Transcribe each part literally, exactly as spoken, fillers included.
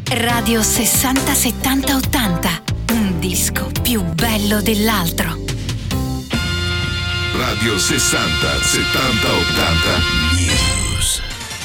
Radio sessanta settanta ottanta, un disco più bello dell'altro. Radio sessanta settanta ottanta News.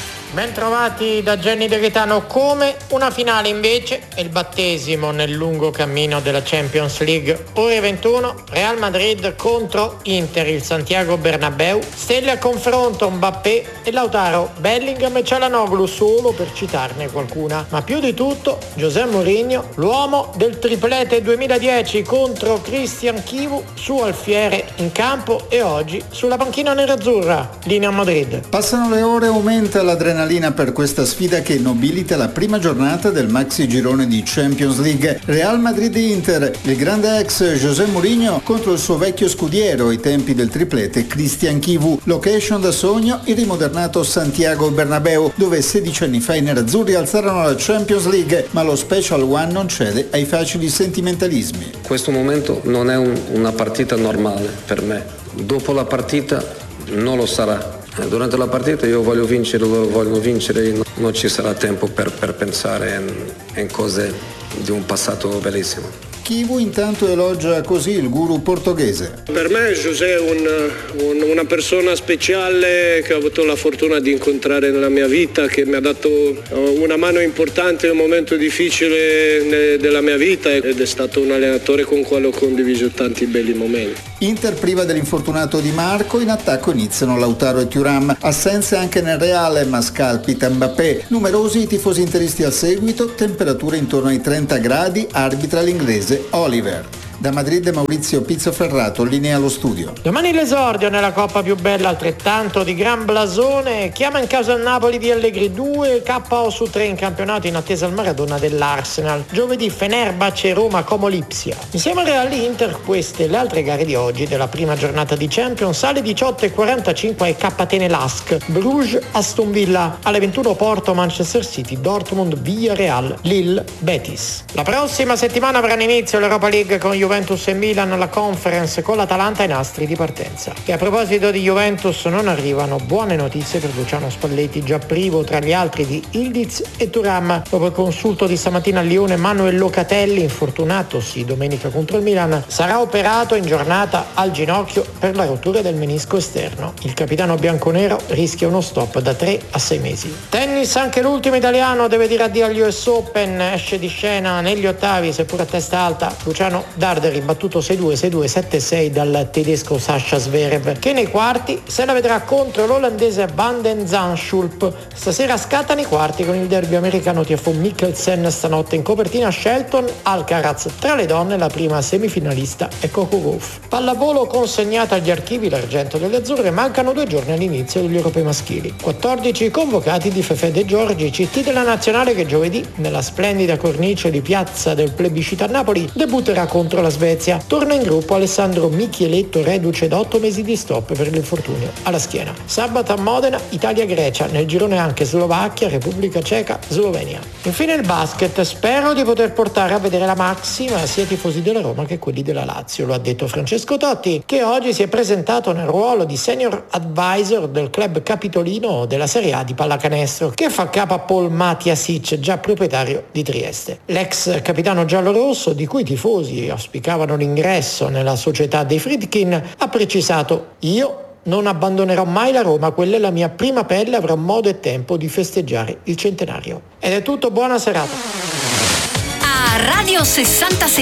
Bentrovati da Gianni De Gaetano. Come una finale invece è il battesimo nel lungo cammino della Champions League. Ore ventuno, Real Madrid contro Inter, il Santiago Bernabéu. Stelle a confronto Mbappé e Lautaro, Bellingham e Çalhanoğlu, solo per citarne qualcuna. Ma più di tutto José Mourinho, l'uomo del triplete duemiladieci contro Christian Chivu, su alfiere in campo e oggi sulla panchina nerazzurra. Linea Madrid. Passano le ore, aumenta l'adrenalina per questa sfida che nobilita la prima giornata del maxi girone di Champions League. Real Madrid-Inter, il grande ex José Mourinho contro il suo vecchio scudiero ai tempi del triplete Christian Chivu. Location da sogno, il rimodernato Santiago Bernabéu, dove sedici anni fa i nerazzurri alzarono la Champions League, ma lo Special One non cede ai facili sentimentalismi. Questo momento non è un, una partita normale per me. Dopo la partita non lo sarà. Durante la partita io voglio vincere, loro vogliono vincere, non ci sarà tempo per, per pensare in, in cose di un passato bellissimo. Chivu intanto elogia così il guru portoghese. Per me José è un, un, una persona speciale che ho avuto la fortuna di incontrare nella mia vita, che mi ha dato una mano importante in un momento difficile della mia vita ed è stato un allenatore con cui ho condiviso tanti belli momenti. Inter priva dell'infortunato Di Marco, in attacco iniziano Lautaro e Thuram, assenze anche nel Reale ma scalpita Mbappé. Numerosi i tifosi interisti al seguito, temperature intorno ai trenta gradi, arbitra l'inglese Oliver. Da Madrid Maurizio Pizzoferrato, linea allo studio. Domani l'esordio nella Coppa più bella, altrettanto di gran blasone. Chiama in casa il Napoli di Allegri, due K O su tre in campionato in attesa al Maradona dell'Arsenal. Giovedì Fenerbahce e Roma Como Lipsia. Insieme al Real Inter queste le altre gare di oggi della prima giornata di Champions. Alle diciotto e quarantacinque ai Catene Lask, Bruges Aston Villa. Alle ventuno Porto Manchester City, Dortmund Villarreal, Lille Betis. La prossima settimana avranno inizio l'Europa League con Juventus Juventus e Milan, alla Conference con l'Atalanta ai nastri di partenza. E a proposito di Juventus non arrivano buone notizie per Luciano Spalletti, già privo tra gli altri di Ildiz e Thuram. Dopo il consulto di stamattina a Lione, Manuel Locatelli, infortunatosi domenica contro il Milan, sarà operato in giornata al ginocchio per la rottura del menisco esterno. Il capitano bianconero rischia uno stop da tre a sei mesi. Tennis, anche l'ultimo italiano deve dire addio agli U S Open, esce di scena negli ottavi seppur a testa alta Luciano Darder, ribattuto sei due sei due sette sei dal tedesco Sascha Zverev, che nei quarti se la vedrà contro l'olandese Van den Zandschulp. Stasera scattano i quarti con il derby americano T F O Mikkelsen, stanotte in copertina Shelton Alcaraz. Tra le donne la prima semifinalista è Coco Gauff. Pallavolo consegnata agli archivi l'argento delle azzurre, mancano due giorni all'inizio degli europei maschili. quattordici convocati di Fefè De Giorgi, C T della nazionale che giovedì nella splendida cornice di piazza del plebiscito a Napoli debutterà contro la Svezia. Torna in gruppo Alessandro Michieletto, reduce da otto mesi di stop per l'infortunio alla schiena. Sabato a Modena, Italia-Grecia, nel girone anche Slovacchia, Repubblica Ceca, Slovenia. Infine il basket, spero di poter portare a vedere la massima sia tifosi della Roma che quelli della Lazio, lo ha detto Francesco Totti, che oggi si è presentato nel ruolo di senior advisor del club capitolino della Serie A di pallacanestro, che fa capo a Paul Matiasic, già proprietario di Trieste. L'ex capitano giallorosso, di cui i tifosi auspicavano l'ingresso nella società dei Friedkin, ha precisato: io non abbandonerò mai la Roma, quella è la mia prima pelle, avrò modo e tempo di festeggiare il centenario. Ed è tutto, buona serata. A Radio sessanta